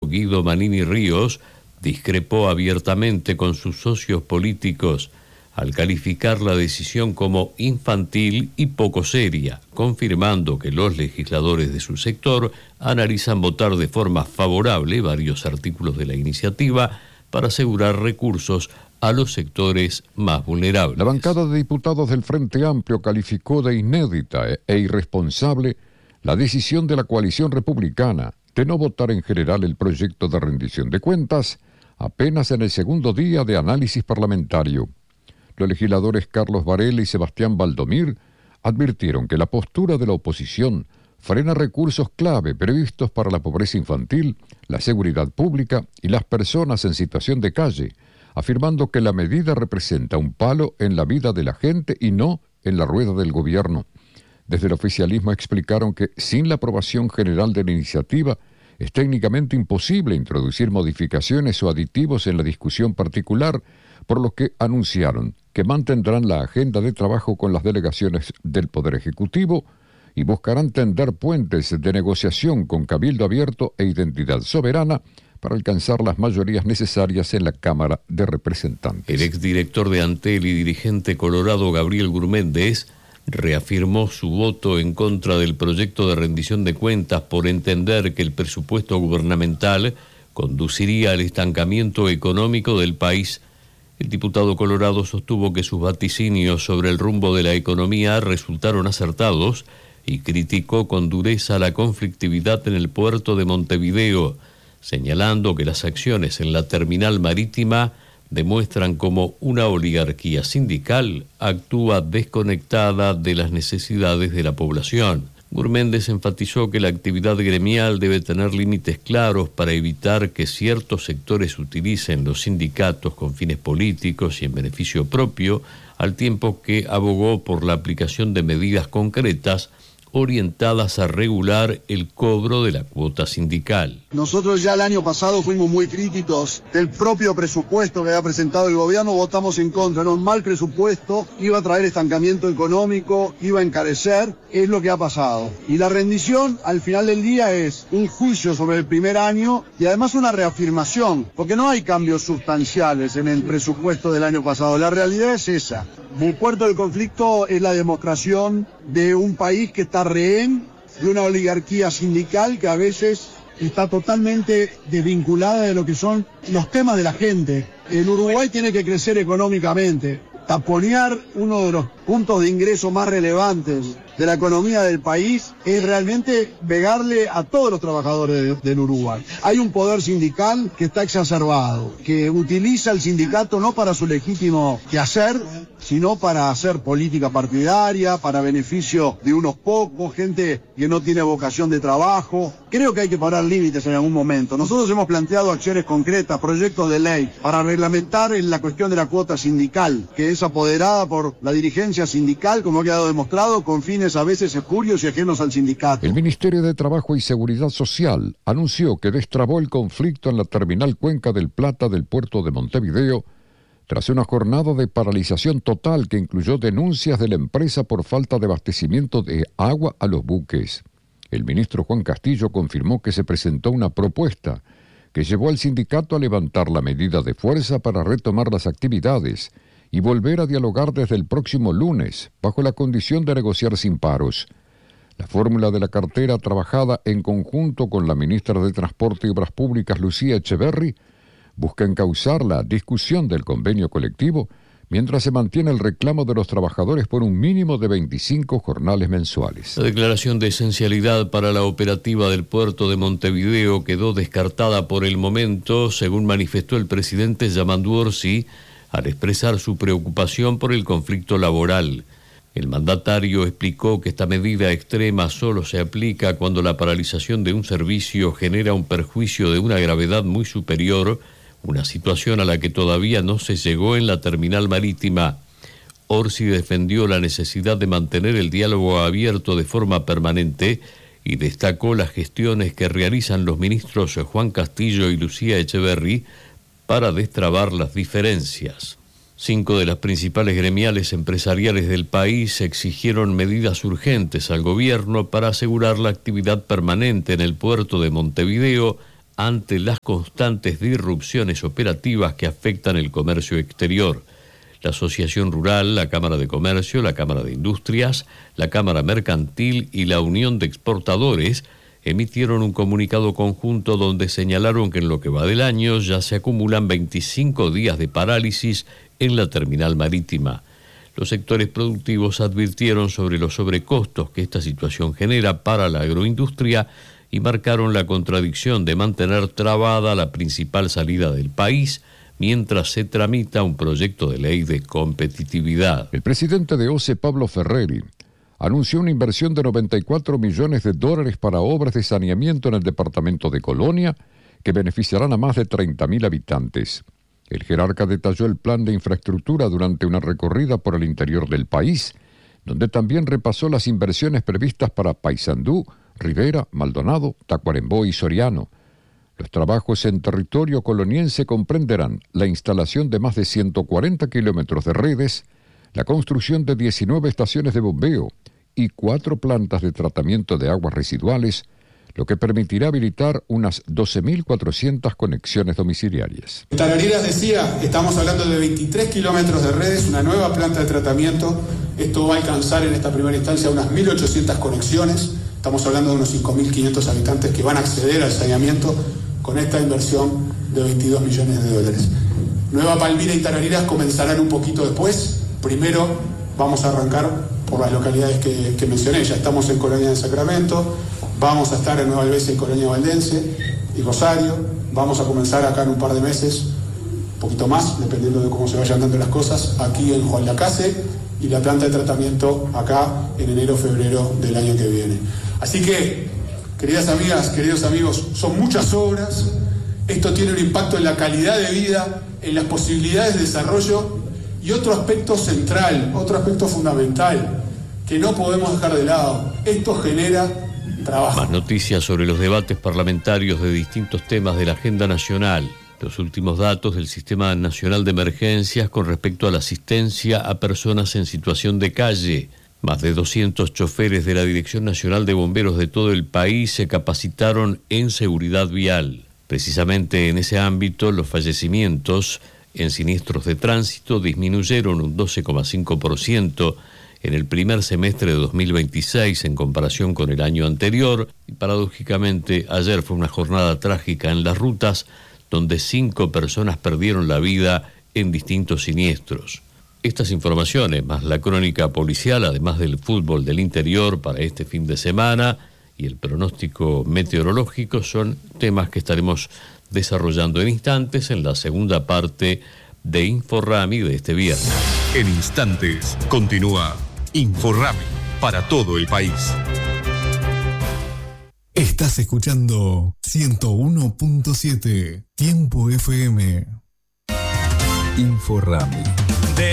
Guido Manini Ríos, discrepó abiertamente con sus socios políticos al calificar la decisión como infantil y poco seria, confirmando que los legisladores de su sector analizan votar de forma favorable varios artículos de la iniciativa para asegurar recursos a los sectores más vulnerables. La bancada de diputados del Frente Amplio calificó de inédita e irresponsable la decisión de la coalición republicana de no votar en general el proyecto de rendición de cuentas apenas en el segundo día de análisis parlamentario. Los legisladores Carlos Varela y Sebastián Valdomir advirtieron que la postura de la oposición frena recursos clave previstos para la pobreza infantil, la seguridad pública y las personas en situación de calle, afirmando que la medida representa un palo en la vida de la gente y no en la rueda del gobierno. Desde el oficialismo explicaron que sin la aprobación general de la iniciativa es técnicamente imposible introducir modificaciones o aditivos en la discusión particular, por lo que anunciaron que mantendrán la agenda de trabajo con las delegaciones del Poder Ejecutivo y buscarán tender puentes de negociación con Cabildo Abierto e Identidad Soberana para alcanzar las mayorías necesarias en la Cámara de Representantes. El exdirector de Antel y dirigente colorado Gabriel Gurméndez reafirmó su voto en contra del proyecto de rendición de cuentas por entender que el presupuesto gubernamental conduciría al estancamiento económico del país. El diputado colorado sostuvo que sus vaticinios sobre el rumbo de la economía resultaron acertados y criticó con dureza la conflictividad en el puerto de Montevideo, señalando que las acciones en la terminal marítima demuestran cómo una oligarquía sindical actúa desconectada de las necesidades de la población. Gurméndez enfatizó que la actividad gremial debe tener límites claros para evitar que ciertos sectores utilicen los sindicatos con fines políticos y en beneficio propio, al tiempo que abogó por la aplicación de medidas concretas orientadas a regular el cobro de la cuota sindical. Nosotros ya el año pasado fuimos muy críticos del propio presupuesto que había presentado el gobierno, votamos en contra, era un mal presupuesto, iba a traer estancamiento económico, iba a encarecer, es lo que ha pasado. Y la rendición al final del día es un juicio sobre el primer año y además una reafirmación, porque no hay cambios sustanciales en el presupuesto del año pasado, la realidad es esa. El puerto del conflicto es la demostración de un país que está rehén de una oligarquía sindical que a veces está totalmente desvinculada de lo que son los temas de la gente. El Uruguay tiene que crecer económicamente. Taponear uno de los puntos de ingreso más relevantes de la economía del país es realmente pegarle a todos los trabajadores del Uruguay. Hay un poder sindical que está exacerbado, que utiliza el sindicato no para su legítimo quehacer, sino para hacer política partidaria, para beneficio de unos pocos, gente que no tiene vocación de trabajo. Creo que hay que parar límites en algún momento. Nosotros hemos planteado acciones concretas, proyectos de ley, para reglamentar en la cuestión de la cuota sindical, que es apoderada por la dirigencia sindical, como ha quedado demostrado, con fines a veces espurios y ajenos al sindicato. El Ministerio de Trabajo y Seguridad Social anunció que destrabó el conflicto en la terminal Cuenca del Plata del puerto de Montevideo tras una jornada de paralización total que incluyó denuncias de la empresa por falta de abastecimiento de agua a los buques. El ministro Juan Castillo confirmó que se presentó una propuesta que llevó al sindicato a levantar la medida de fuerza para retomar las actividades y volver a dialogar desde el próximo lunes, bajo la condición de negociar sin paros. La fórmula de la cartera trabajada en conjunto con la ministra de Transporte y Obras Públicas, Lucía Echeverri, busca encauzar la discusión del convenio colectivo mientras se mantiene el reclamo de los trabajadores por un mínimo de 25 jornales mensuales. La declaración de esencialidad para la operativa del puerto de Montevideo quedó descartada por el momento, según manifestó el presidente Yamandu Orsi, al expresar su preocupación por el conflicto laboral. El mandatario explicó que esta medida extrema solo se aplica cuando la paralización de un servicio genera un perjuicio de una gravedad muy superior, una situación a la que todavía no se llegó en la terminal marítima. Orsi defendió la necesidad de mantener el diálogo abierto de forma permanente y destacó las gestiones que realizan los ministros Juan Castillo y Lucía Echeverri para destrabar las diferencias. 5 de las principales gremiales empresariales del país exigieron medidas urgentes al gobierno para asegurar la actividad permanente en el puerto de Montevideo ante las constantes disrupciones operativas que afectan el comercio exterior. La Asociación Rural, la Cámara de Comercio, la Cámara de Industrias, la Cámara Mercantil y la Unión de Exportadores emitieron un comunicado conjunto donde señalaron que en lo que va del año ya se acumulan 25 días de parálisis en la terminal marítima. Los sectores productivos advirtieron sobre los sobrecostos que esta situación genera para la agroindustria y marcaron la contradicción de mantener trabada la principal salida del país mientras se tramita un proyecto de ley de competitividad. El presidente de OCE, Pablo Ferreri, anunció una inversión de $94 millones para obras de saneamiento en el departamento de Colonia que beneficiarán a más de 30.000 habitantes. El jerarca detalló el plan de infraestructura durante una recorrida por el interior del país, donde también repasó las inversiones previstas para Paysandú, Rivera, Maldonado, Tacuarembó y Soriano. Los trabajos en territorio coloniense comprenderán la instalación de más de 140 kilómetros de redes, la construcción de 19 estaciones de bombeo y 4 plantas de tratamiento de aguas residuales, lo que permitirá habilitar unas 12.400 conexiones domiciliarias. Tarareras decía, estamos hablando de 23 kilómetros de redes, una nueva planta de tratamiento. Esto va a alcanzar en esta primera instancia unas 1.800 conexiones. Estamos hablando de unos 5.500 habitantes que van a acceder al saneamiento con esta inversión de $22 millones. Nueva Palmira y Tarareras comenzarán un poquito después. Primero vamos a arrancar por las localidades que mencioné. Ya estamos en Colonia del Sacramento, vamos a estar en Nueva Alvesia y Colonia Valdense y Rosario. Vamos a comenzar acá en un par de meses, un poquito más, dependiendo de cómo se vayan dando las cosas, aquí en Juan Lacase, y la planta de tratamiento acá en enero o febrero del año que viene. Así que, queridas amigas, queridos amigos, son muchas obras. Esto tiene un impacto en la calidad de vida, en las posibilidades de desarrollo y otro aspecto central, otro aspecto fundamental que no podemos dejar de lado. Esto genera trabajo. Más noticias sobre los debates parlamentarios de distintos temas de la agenda nacional. Los últimos datos del Sistema Nacional de Emergencias con respecto a la asistencia a personas en situación de calle. Más de 200 choferes de la Dirección Nacional de Bomberos de todo el país se capacitaron en seguridad vial. Precisamente en ese ámbito, los fallecimientos en siniestros de tránsito disminuyeron un 12,5% en el primer semestre de 2026 en comparación con el año anterior. Y paradójicamente, ayer fue una jornada trágica en las rutas, donde 5 personas perdieron la vida en distintos siniestros. Estas informaciones, más la crónica policial, además del fútbol del interior para este fin de semana y el pronóstico meteorológico, son temas que estaremos desarrollando en instantes en la segunda parte de InfoRami de este viernes. En instantes continúa InfoRami para todo el país. Estás escuchando 101.7 Tiempo FM. InfoRami.